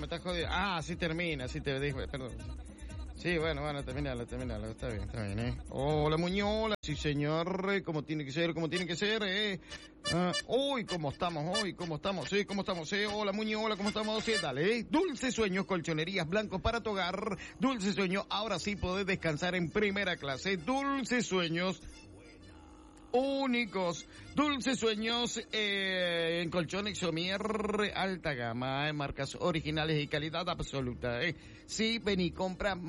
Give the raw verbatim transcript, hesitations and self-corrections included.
me estás jodiendo. Ah, así termina, así te dijo, perdón. Sí, bueno, bueno, terminalo, terminalo, está bien, está bien, ¿eh? Hola, Muñola, sí, señor, como tiene que ser, como tiene que ser, ¿eh? Ah, uy, ¿cómo estamos hoy? ¿Cómo estamos? Sí, ¿cómo estamos? Eh? Hola, Muñola, ¿cómo estamos? Sí, dale, ¿eh? Dulce Sueños, colchonerías blancos para tu hogar. Dulce Sueños, ahora sí podés descansar en primera clase. Dulce Sueños, únicos, dulces sueños eh, en colchones Somier, alta gama, en marcas originales y calidad absoluta. Eh. Sí, ven y compra